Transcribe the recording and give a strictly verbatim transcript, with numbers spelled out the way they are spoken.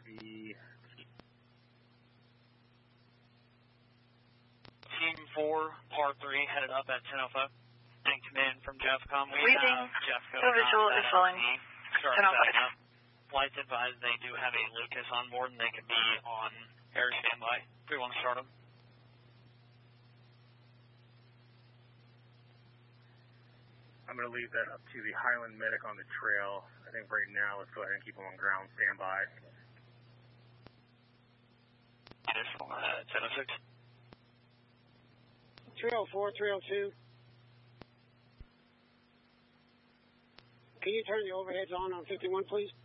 to be... Team four, par three, headed up at ten oh five. Thank command from Jeffcom. We Reading, have Jeffco. the visual is falling. ten oh five. Flights advised they do have a Lucas on board and they could be on air standby. If we want to start them. I'm going to leave that up to the Highland medic on the trail. I think right now, let's go ahead and keep them on ground standby. Additional uh, ten oh six. three oh four, three oh two. Can you turn the overheads on on fifty-one, please?